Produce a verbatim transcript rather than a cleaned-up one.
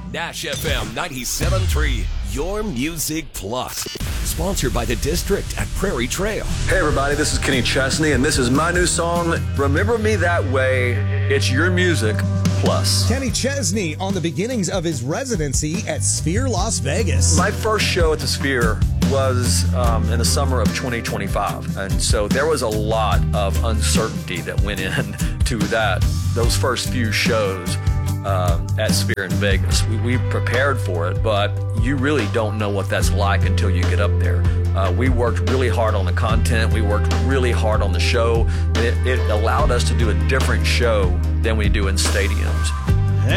Nash F M ninety-seven point three, Your Music Plus. Sponsored by the District at Prairie Trail. Hey everybody, this is Kenny Chesney, and this is my new song, Remember Me That Way. It's Your Music Plus. Kenny Chesney on the beginnings of his residency at Sphere Las Vegas. My first show at the Sphere was um, in the summer of twenty twenty-five, and so there was a lot of uncertainty that went into that, those first few shows. Um, at Sphere in Vegas. We, we prepared for it, but you really don't know what that's like until you get up there. Uh, we worked really hard on the content. We worked really hard on the show. It, it allowed us to do a different show than we do in stadiums.